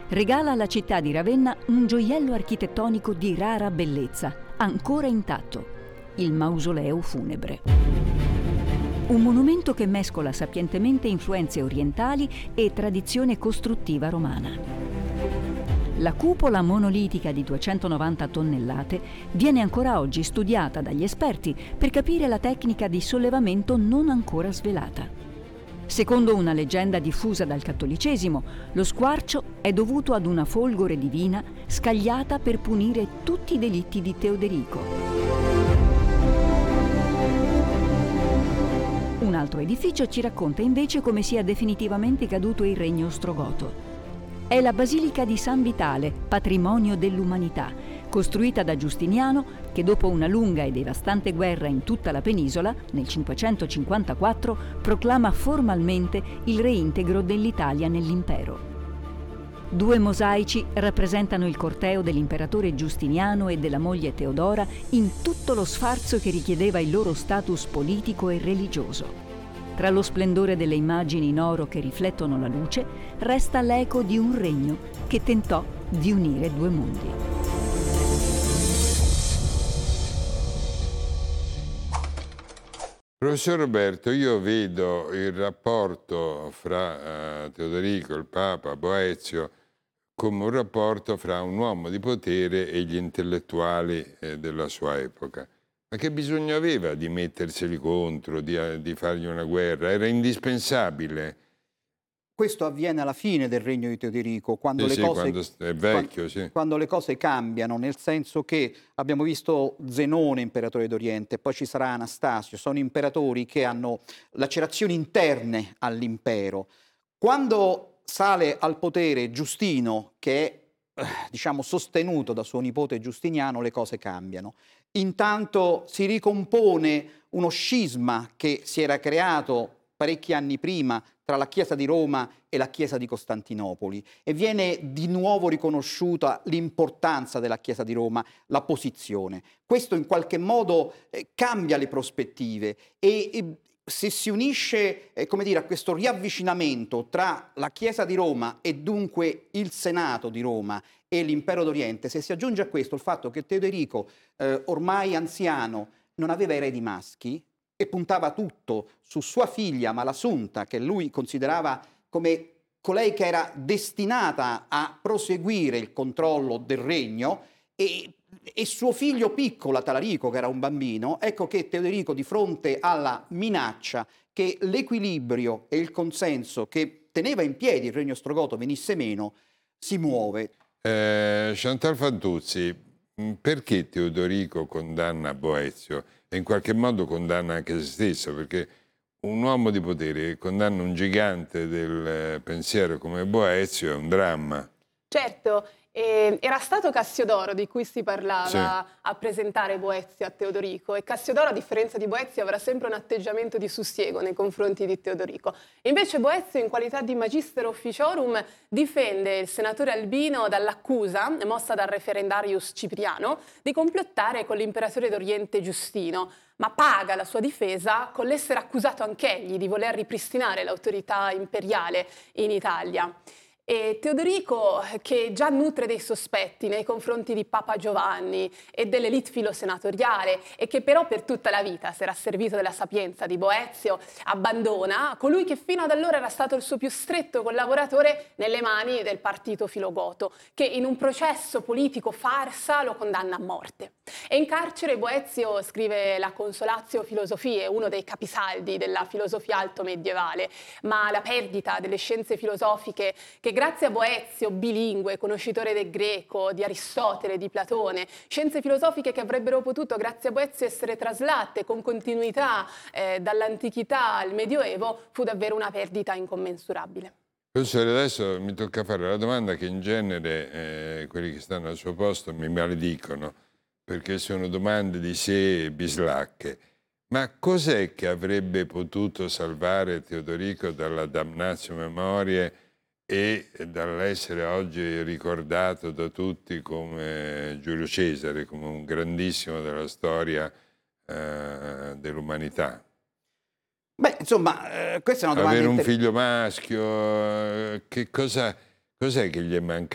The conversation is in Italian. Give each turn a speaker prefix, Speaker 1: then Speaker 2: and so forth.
Speaker 1: regala alla città di Ravenna un gioiello architettonico di rara bellezza, ancora intatto, il mausoleo funebre. Un monumento che mescola sapientemente influenze orientali e tradizione costruttiva romana. La cupola monolitica di 290 tonnellate viene ancora oggi studiata dagli esperti per capire la tecnica di sollevamento non ancora svelata. Secondo una leggenda diffusa dal cattolicesimo, lo squarcio è dovuto ad una folgore divina scagliata per punire tutti i delitti di Teoderico. Un altro edificio ci racconta invece come sia definitivamente caduto il regno ostrogoto. È la Basilica di San Vitale, patrimonio dell'umanità, costruita da Giustiniano, che dopo una lunga e devastante guerra in tutta la penisola, nel 554, proclama formalmente il reintegro dell'Italia nell'impero. 2 mosaici rappresentano il corteo dell'imperatore Giustiniano e della moglie Teodora in tutto lo sfarzo che richiedeva il loro status politico e religioso. Tra lo splendore delle immagini in oro che riflettono la luce, resta l'eco di un regno che tentò di unire 2 mondi.
Speaker 2: Professor Roberto, io vedo il rapporto fra Teodorico, il Papa, Boezio, come un rapporto fra un uomo di potere e gli intellettuali della sua epoca. Ma che bisogno aveva di metterseli contro, di fargli una guerra? Era indispensabile.
Speaker 3: Questo avviene alla fine del regno di Teodorico, quando,
Speaker 2: quando è vecchio,
Speaker 3: quando le cose cambiano, nel senso che abbiamo visto Zenone, imperatore d'Oriente, poi ci sarà Anastasio, sono imperatori che hanno lacerazioni interne all'impero. Quando sale al potere Giustino, che è diciamo sostenuto da suo nipote Giustiniano, le cose cambiano. Intanto si ricompone uno scisma che si era creato parecchi anni prima tra la Chiesa di Roma e la Chiesa di Costantinopoli e viene di nuovo riconosciuta l'importanza della Chiesa di Roma, la posizione. Questo in qualche modo cambia le prospettive e se si unisce come dire, a questo riavvicinamento tra la Chiesa di Roma e dunque il Senato di Roma e l'impero d'Oriente, se si aggiunge a questo il fatto che Teodorico, ormai anziano, non aveva eredi maschi e puntava tutto su sua figlia Malasunta, che lui considerava come colei che era destinata a proseguire il controllo del regno, e suo figlio piccolo, Talarico, che era un bambino, ecco che Teodorico, di fronte alla minaccia che l'equilibrio e il consenso che teneva in piedi il regno ostrogoto venisse meno, si muove.
Speaker 2: Chantal Fantuzzi, perché Teodorico condanna Boezio e in qualche modo condanna anche se stesso? Perché un uomo di potere che condanna un gigante del pensiero come Boezio è un dramma.
Speaker 4: Certo, era stato Cassiodoro, di cui si parlava,
Speaker 2: sì,
Speaker 4: a presentare Boezio a Teodorico, e Cassiodoro, a differenza di Boezio, avrà sempre un atteggiamento di sussiego nei confronti di Teodorico. Invece Boezio, in qualità di Magister Officiorum, difende il senatore Albino dall'accusa, mossa dal referendarius Cipriano, di complottare con l'imperatore d'Oriente Giustino, ma paga la sua difesa con l'essere accusato anch'egli di voler ripristinare l'autorità imperiale in Italia. E Teodorico, che già nutre dei sospetti nei confronti di Papa Giovanni e dell'elite filosenatoriale e che però per tutta la vita si era servito della sapienza di Boezio, abbandona colui che fino ad allora era stato il suo più stretto collaboratore nelle mani del partito filogoto, che in un processo politico farsa lo condanna a morte. E in carcere Boezio scrive la Consolatio Philosophiae, uno dei capisaldi della filosofia alto medievale, ma la perdita delle scienze filosofiche che grazie a Boezio, bilingue, conoscitore del greco, di Aristotele, di Platone, scienze filosofiche che avrebbero potuto, grazie a Boezio, essere traslatte con continuità dall'antichità al Medioevo, fu davvero una perdita incommensurabile.
Speaker 2: Professore, adesso mi tocca fare la domanda che in genere quelli che stanno al suo posto mi maledicono, perché sono domande di sé e bislacche. Ma cos'è che avrebbe potuto salvare Teodorico dalla damnatio memoriae e dall'essere oggi ricordato da tutti come Giulio Cesare, come un grandissimo della storia dell'umanità?
Speaker 3: Beh, insomma, questa è una domanda
Speaker 2: Avere un figlio maschio, cos'è che gli è mancato?